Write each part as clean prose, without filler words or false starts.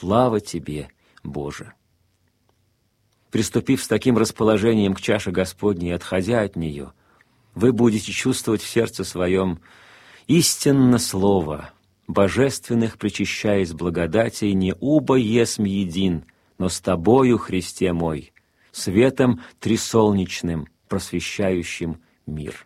Слава Тебе, Боже! Приступив с таким расположением к чаше Господней и отходя от нее, вы будете чувствовать в сердце своем истинно слово, божественных причащаясь благодатей, не убо есмь един, но с Тобою, Христе мой, светом трисолнечным, просвещающим мир.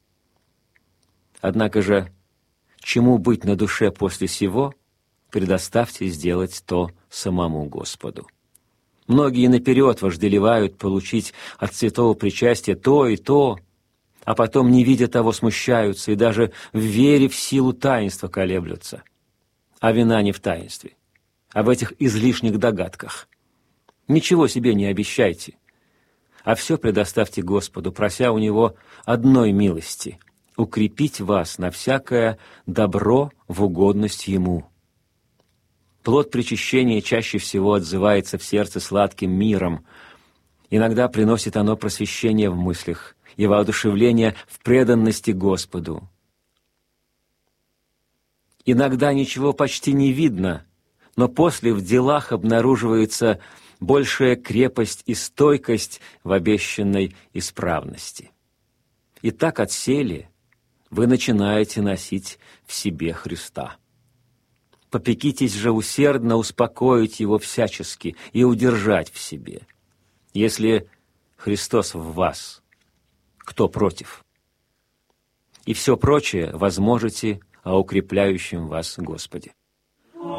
Однако же, чему быть на душе после сего, предоставьте сделать то самому Господу. Многие наперед вожделевают получить от святого причастия то и то, а потом, не видя того, смущаются и даже в вере в силу таинства колеблются. А вина не в таинстве, а в этих излишних догадках. Ничего себе не обещайте, а все предоставьте Господу, прося у Него одной милости — укрепить вас на всякое добро в угодность Ему. Плод причащения чаще всего отзывается в сердце сладким миром. Иногда приносит оно просвещение в мыслях и воодушевление в преданности Господу. Иногда ничего почти не видно, но после в делах обнаруживается большая крепость и стойкость в обещанной исправности. И так отсели вы начинаете носить в себе Христа. Попекитесь же усердно успокоить Его всячески и удержать в себе. Если Христос в вас, кто против? И все прочее возможете о укрепляющем вас Господе.